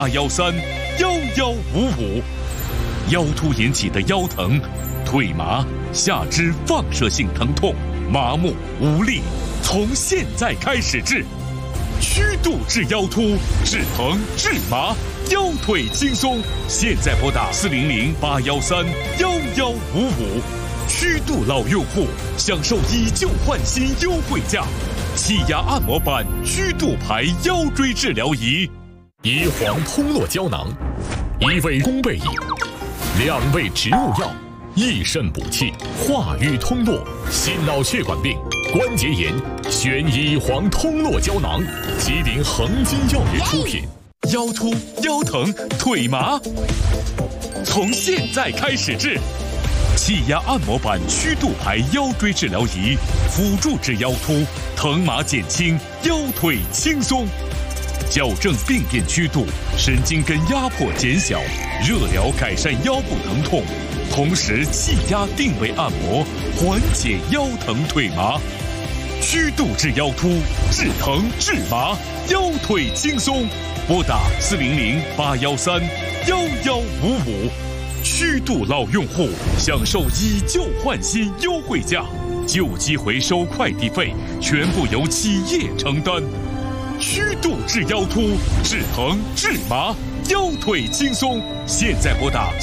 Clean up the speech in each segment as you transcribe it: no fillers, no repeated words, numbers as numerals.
8131155。腰突引起的腰疼、腿麻、下肢放射性疼痛、麻木、无力，从现在开始治。曲度治腰突，治疼治麻，腰腿轻松。现在拨打400-813-1155。曲度老用户享受以旧换新优惠价，气压按摩板曲度牌腰椎治疗仪。 乙黄通络胶囊，1味弓背饮，2味植物药，益肾补气，化瘀通络，心脑血管病、关节炎，选乙黄通络胶囊，吉林恒金药业出品。 腰突、腰疼、腿麻，从现在开始治。气压按摩板曲度牌腰椎治疗仪，辅助治腰突，疼麻减轻，腰腿轻松。矫正病变曲度，神经根压迫减小，热疗改善腰部疼痛，同时气压定位按摩，缓解腰疼腿麻。曲度治腰突，治疼治麻，腰腿轻松。拨打400-813-1155。曲度老用户享受以旧换新优惠价，旧机回收快递费全部由企业承担。曲度治腰突，治疼治麻，腰腿轻松。现在拨打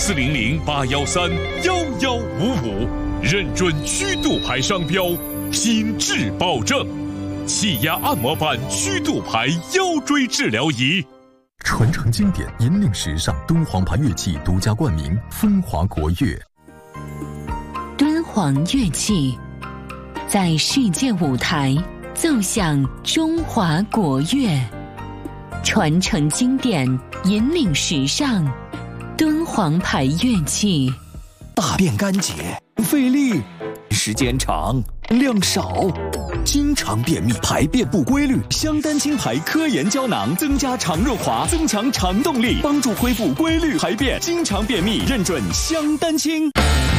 400-813-1155，认准曲度牌商标，品质保证。气压按摩板曲度牌腰椎治疗仪。 传承经典，引领时尚，敦煌牌乐器独家冠名，风华国乐。 敦煌乐器在世界舞台奏响中华国乐，传承经典，引领时尚，敦煌牌乐器。 大便干结，费力，时间长，量少，经常便秘，排便不规律，香丹青牌科研胶囊增加肠润滑，增强肠动力，帮助恢复规律排便。经常便秘，认准香丹青。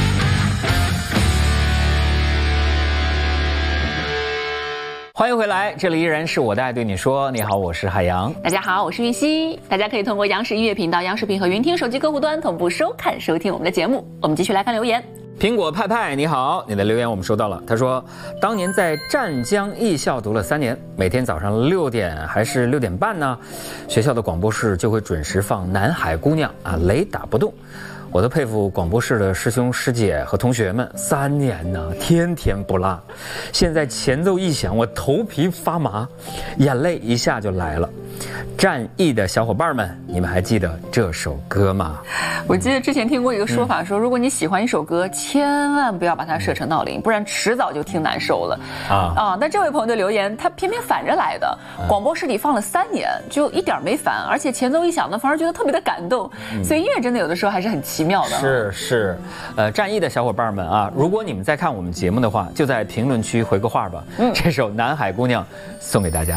欢迎回来，这里依然是我的爱对你说。你好，我是海洋。 大家好，我是玉溪。大家可以通过央视音乐频道、央视频和云听手机客户端同步收看收听我们的节目。我们继续来看留言。 苹果派派你好，你的留言我们收到了。他说，当年在湛江艺校读了3年，每天早上6点还是6点半呢，学校的广播室就会准时放《南海姑娘》啊，雷打不动。我都佩服广播室的师兄师姐和同学们，3年呢，天天不落。现在前奏一响，我头皮发麻，眼泪一下就来了。战役的小伙伴们，你们还记得这首歌吗？ 我记得之前听过一个说法，说如果你喜欢一首歌，千万不要把它设成闹铃，不然迟早就听难受了。那这位朋友的留言，他偏偏反着来的，广播室里放了3年，就一点没烦，而且前奏一响呢，反而觉得特别的感动。所以音乐真的有的时候还是很奇妙的。 是，战役的小伙伴们啊，如果你们在看我们节目的话，就在评论区回个话吧。这首《南海姑娘》送给大家。